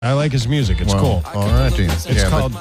I like his music. It's cool. All right, then. It's called,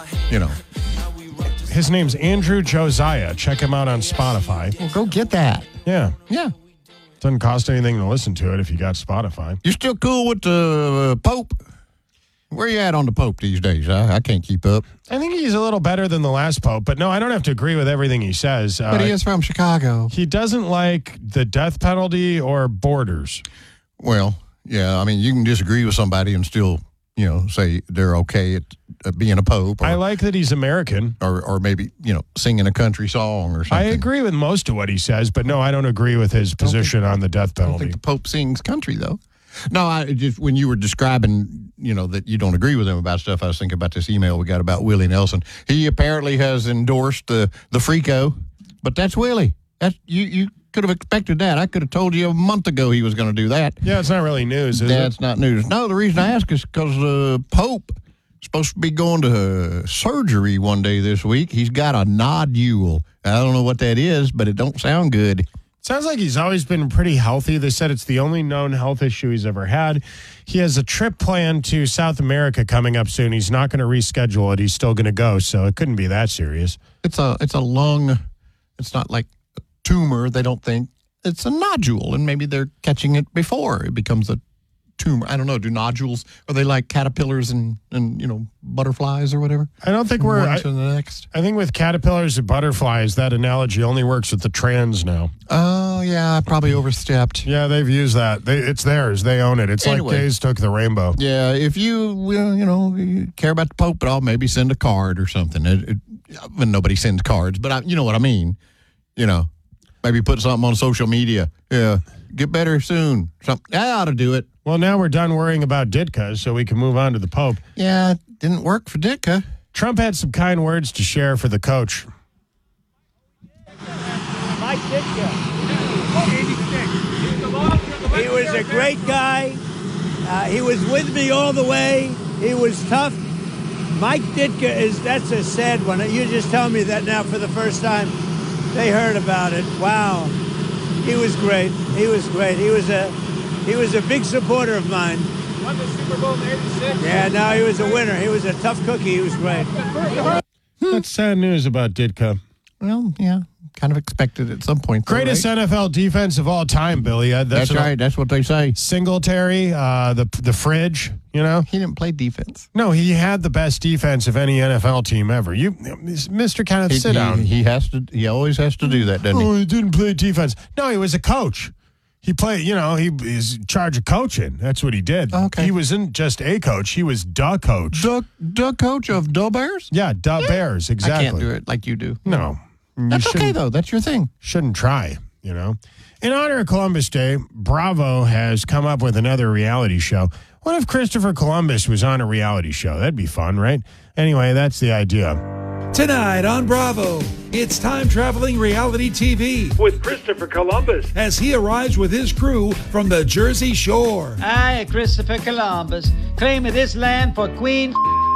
his name's Andrew Josiah. Check him out on Spotify. Well, go get that. Yeah. Yeah. Doesn't cost anything to listen to it if you got Spotify. You still cool with the Pope? Where you at on the Pope these days? I can't keep up. I think he's a little better than the last Pope, but no, I don't have to agree with everything he says. But he is from Chicago. He doesn't like the death penalty or borders. Well, yeah, I mean, you can disagree with somebody and still, say they're okay at being a pope. Or, I like that he's American. Or maybe, singing a country song or something. I agree with most of what he says, but no, I don't agree with his position on the death I don't penalty. think the Pope sings country, though. No, I just when you were describing, that you don't agree with him about stuff, I was thinking about this email we got about Willie Nelson. He apparently has endorsed the Freako, but that's Willie. That's you could have expected that. I could have told you a month ago he was going to do that. Yeah, it's not really news, is it? That's not news. No, the reason I ask is because the Pope is supposed to be going to surgery one day this week. He's got a nodule. I don't know what that is, but it don't sound good. Sounds like he's always been pretty healthy. They said it's the only known health issue he's ever had. He has a trip planned to South America coming up soon. He's not going to reschedule it. He's still going to go, so it couldn't be that serious. It's a lung. It's not like a tumor. They don't think it's a nodule, and maybe they're catching it before it becomes a tumor. I don't know. Do nodules, are they like caterpillars and butterflies or whatever? I don't think One to the next. I think with caterpillars and butterflies, that analogy only works with the trans now. Oh, yeah, I probably overstepped. Yeah, they've used that. It's theirs. They own it. It's like gays took the rainbow. Yeah, if you, you care about the Pope at all, maybe send a card or something. Nobody sends cards, but you know what I mean. Maybe put something on social media. Yeah, get better soon. Something. I ought to do it. Well, now we're done worrying about Ditka, so we can move on to the Pope. Yeah, it didn't work for Ditka. Trump had some kind words to share for the coach. Mike Ditka. He was a great guy. He was with me all the way. He was tough. Mike Ditka that's a sad one. You just tell me that now for the first time. They heard about it. Wow. He was great. He was great. He was a big supporter of mine. Won the Super Bowl in '86. Yeah, no, he was a winner. He was a tough cookie. He was great. That's sad news about Ditka. Well, yeah, kind of expected at some point. Greatest NFL defense of all time, Billy. That's right. That's what they say. Singletary, the fridge, He didn't play defense. No, he had the best defense of any NFL team ever. Mr. Kenneth, sit down. He has to. He always has to do that, doesn't he? Oh, he didn't play defense. No, he was a coach. He played, he was in charge of coaching. That's what he did. Okay. He wasn't just a coach. He was the coach. The coach of the Bears? Yeah, Bears, exactly. I can't do it like you do. No. That's okay, though. That's your thing. Shouldn't try, In honor of Columbus Day, Bravo has come up with another reality show. What if Christopher Columbus was on a reality show? That'd be fun, right? Anyway, that's the idea. Tonight on Bravo, it's time-traveling reality TV with Christopher Columbus as he arrives with his crew from the Jersey Shore. I, Christopher Columbus, claim this land for Queen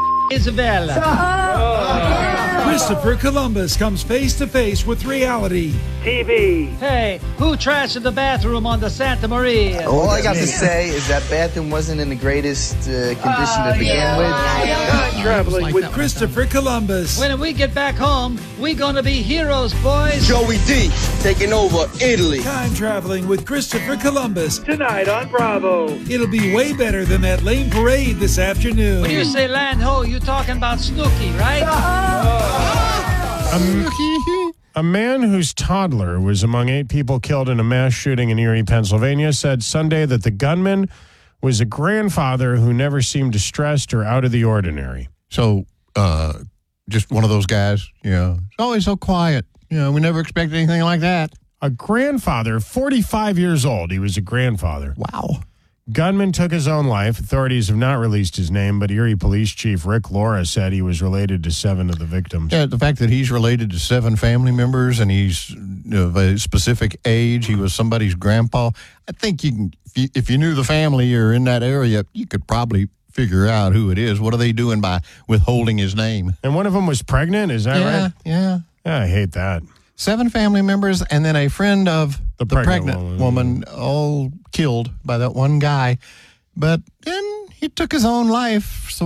Isabella. Christopher Columbus comes face-to-face with reality TV. Hey, who trashed the bathroom on the Santa Maria? All I got to say is that bathroom wasn't in the greatest condition to begin with. Time traveling with Christopher Columbus. When we get back home, we're gonna be heroes, boys. Joey D taking over Italy. Time traveling with Christopher Columbus. tonight on Bravo. It'll be way better than that lame parade this afternoon. When you say land ho, you talking about Snooki, right? A man whose toddler was among 8 people killed in a mass shooting in Erie, Pennsylvania, said Sunday that the gunman was a grandfather who never seemed distressed or out of the ordinary. So, just one of those guys, it's always so quiet. We never expected anything like that. A grandfather, 45 years old. He was a grandfather. Wow. Gunman took his own life. Authorities have not released his name, but Erie Police Chief Rick Laura said he was related to 7 of the victims. Yeah, the fact that he's related to 7 family members and he's of a specific age, he was somebody's grandpa. I think you can, if you knew the family or in that area, you could probably figure out who it is. What are they doing by withholding his name? And one of them was pregnant, is that right? Yeah. I hate that. 7 family members and then a friend of the pregnant woman all killed by that one guy. But then he took his own life. So